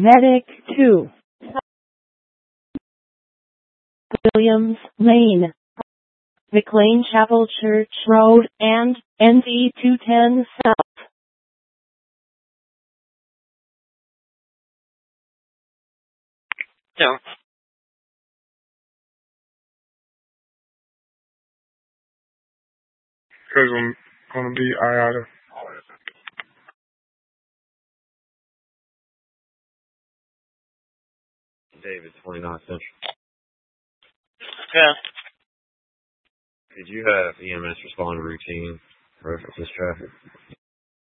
Medic 2. Williams Lane, McLean Chapel Church Road, and NV 210 South. No. Because I'm going to be IATA. David, 29 Central. Yeah. Did you have EMS respond to routine references traffic?